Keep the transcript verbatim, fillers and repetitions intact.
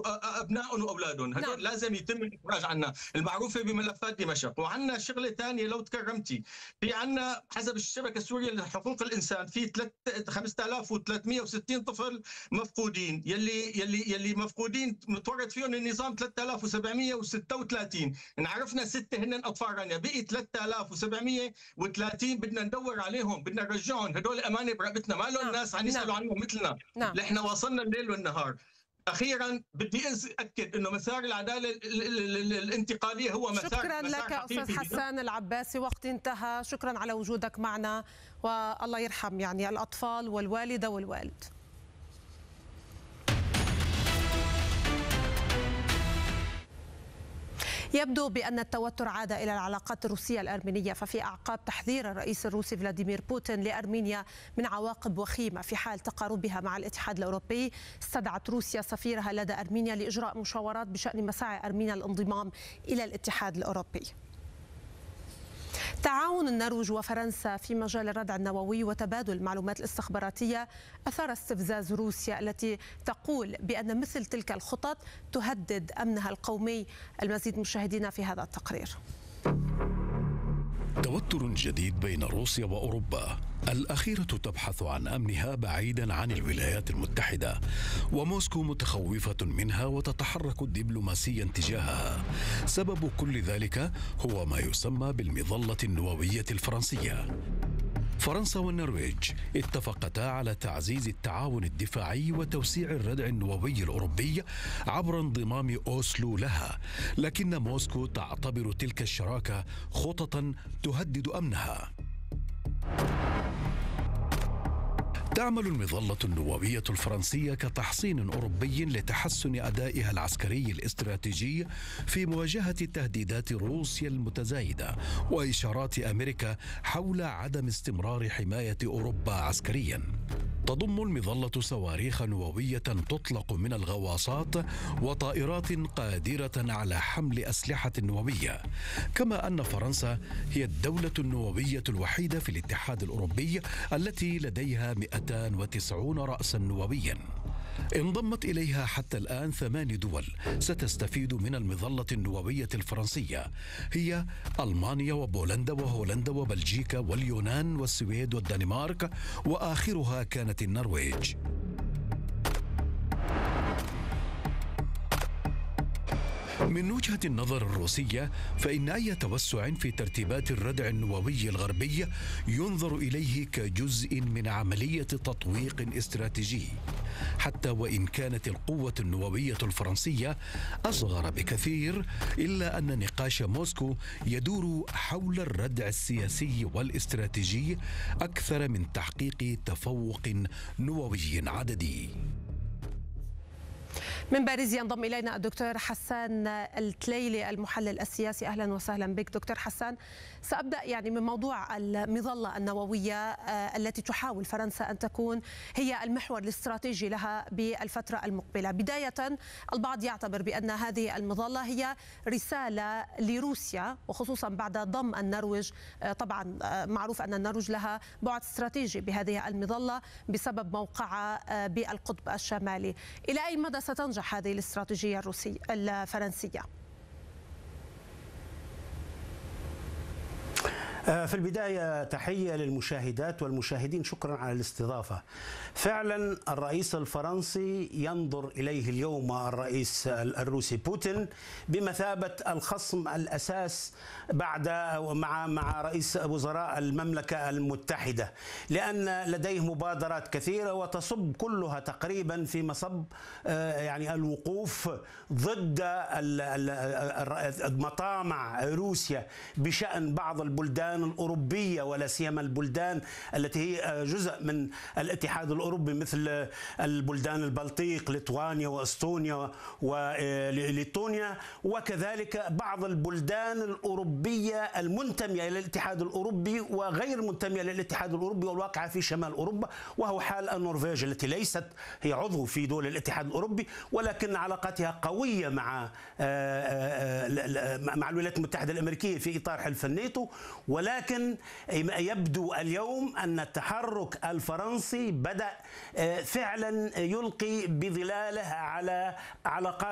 وابنائهم واولادهم، هذول نعم. لازم يتم الاخراج عنا، المعروفه بملفات دمشق. وعندنا شغله ثانيه لو تكرمتي، في عندنا حسب الشبكه السوريه لحقوق الانسان في خمسة آلاف وثلاثمئة وستين طفل مفقودين، يلي يلي يلي مفقودين متورط فيهم النظام ثلاثة آلاف وسبعمئة وستة وثلاثين، ان عرفنا سته هن اطفال رانيا، بقي ثلاثة آلاف وسبعمئة وثلاثين بدنا ندور عليهم، بدنا نرجعهم، هدول امانه برقبتنا، ما لهم ناس عم يسالوا عنهم مثلنا، نعم. احنا واصلنا الليل والنهار. اخيرا بدي اكد انه مسار العداله الانتقاليه هو مسار شكرا مسار لك استاذ حسان العباسي، وقت انتهى، شكرا على وجودك معنا، والله يرحم يعني الاطفال والوالده والوالد. يبدو بأن التوتر عاد إلى العلاقات الروسية الأرمينية، ففي أعقاب تحذير الرئيس الروسي فلاديمير بوتين لأرمينيا من عواقب وخيمة في حال تقاربها مع الاتحاد الأوروبي، استدعت روسيا سفيرها لدى أرمينيا لإجراء مشاورات بشأن مساعي أرمينيا الانضمام إلى الاتحاد الأوروبي. تعاون النرويج وفرنسا في مجال الردع النووي وتبادل المعلومات الاستخباراتية أثار استفزاز روسيا التي تقول بأن مثل تلك الخطط تهدد أمنها القومي. المزيد مشاهدينا في هذا التقرير. توتر جديد بين روسيا وأوروبا، الأخيرة تبحث عن أمنها بعيدا عن الولايات المتحدة، وموسكو متخوفة منها وتتحرك دبلوماسيا تجاهها. سبب كل ذلك هو ما يسمى بالمظلة النووية الفرنسية. فرنسا والنرويج اتفقتا على تعزيز التعاون الدفاعي وتوسيع الردع النووي الأوروبي عبر انضمام أوسلو لها، لكن موسكو تعتبر تلك الشراكة خططا تهدد أمنها. تعمل المظلة النووية الفرنسية كتحصين أوروبي لتحسن أدائها العسكري الاستراتيجي في مواجهة تهديدات روسيا المتزايدة وإشارات أمريكا حول عدم استمرار حماية أوروبا عسكريا. تضم المظلة صواريخ نووية تطلق من الغواصات وطائرات قادرة على حمل أسلحة نووية، كما أن فرنسا هي الدولة النووية الوحيدة في الاتحاد الأوروبي التي لديها مئتين وتسعين رأسا نوويا. انضمت إليها حتى الآن ثمان دول ستستفيد من المظلة النووية الفرنسية، هي ألمانيا وبولندا وهولندا وبلجيكا واليونان والسويد والدنمارك، وآخرها كانت النرويج. من وجهة النظر الروسية فإن أي توسع في ترتيبات الردع النووي الغربي ينظر إليه كجزء من عملية تطويق استراتيجي، حتى وإن كانت القوة النووية الفرنسية أصغر بكثير، إلا أن نقاش موسكو يدور حول الردع السياسي والاستراتيجي أكثر من تحقيق تفوق نووي عددي. من باريس ينضم إلينا الدكتور حسان التليلي المحلل السياسي. أهلا وسهلا بك دكتور حسان. سأبدأ يعني من موضوع المظلة النووية التي تحاول فرنسا أن تكون هي المحور الاستراتيجي لها بالفترة المقبلة. بداية البعض يعتبر بأن هذه المظلة هي رسالة لروسيا، وخصوصا بعد ضم النرويج. طبعا معروف أن النرويج لها بعد استراتيجي بهذه المظلة بسبب موقعها بالقطب الشمالي. إلى أي مدى ستنجح هذه الاستراتيجية الروسية الفرنسية؟ في البداية تحية للمشاهدات والمشاهدين، شكرا على الاستضافة. فعلا الرئيس الفرنسي ينظر إليه اليوم الرئيس الروسي بوتين بمثابة الخصم الأساس بعد مع مع رئيس وزراء المملكة المتحدة، لأن لديه مبادرات كثيرة وتصب كلها تقريبا في مصب يعني الوقوف ضد مطامع روسيا بشأن بعض البلدان الأوروبية، ولا سيما البلدان التي هي جزء من الاتحاد الأوروبي مثل البلدان البلطيق، ليتوانيا وأستونيا وليتونيا، وكذلك بعض البلدان الأوروبية المنتمية إلى الاتحاد الأوروبي وغير منتمية للاتحاد الأوروبي والواقعة في شمال أوروبا، وهو حال النرويج التي ليست هي عضو في دول الاتحاد الأوروبي ولكن علاقتها قوية مع مع الولايات المتحدة الأمريكية في إطار حلف الناتو. ولكن يبدو اليوم أن التحرك الفرنسي بدأ فعلا يلقي بظلاله على علاقات